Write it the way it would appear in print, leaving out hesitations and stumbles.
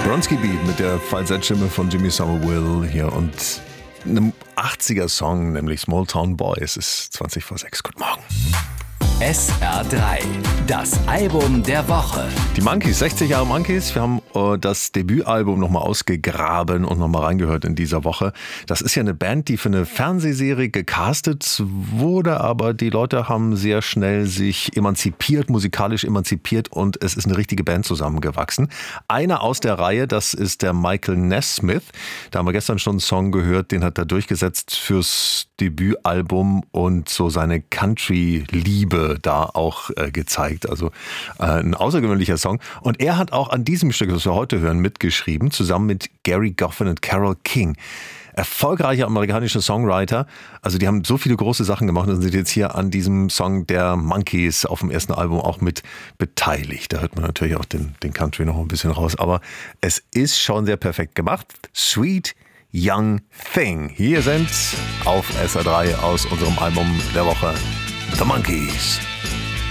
Bronski Beat mit der Falsettstimme von Jimmy Somerville hier und einem 80er-Song, nämlich Small Town Boy. Es ist 20 vor 6. Guten Morgen. SR3, das Album der Woche. Die Monkees, 60 Jahre Monkees. Wir haben das Debütalbum nochmal ausgegraben und nochmal reingehört in dieser Woche. Das ist ja eine Band, die für eine Fernsehserie gecastet wurde, aber die Leute haben sehr schnell sich emanzipiert, musikalisch emanzipiert und es ist eine richtige Band zusammengewachsen. Einer aus der Reihe, das ist der Michael Nesmith. Da haben wir gestern schon einen Song gehört, den hat er durchgesetzt fürs Debütalbum und so seine Country-Liebe da auch gezeigt. Also ein außergewöhnlicher Song. Und er hat auch an diesem Stück, das wir heute hören, mitgeschrieben, zusammen mit Gary Goffin und Carole King. Erfolgreiche amerikanische Songwriter. Also die haben so viele große Sachen gemacht und sind jetzt hier an diesem Song der Monkees auf dem ersten Album auch mit beteiligt. Da hört man natürlich auch den Country noch ein bisschen raus. Aber es ist schon sehr perfekt gemacht. Sweet Young Thing. Hier sind auf SR3 aus unserem Album der Woche The Monkees.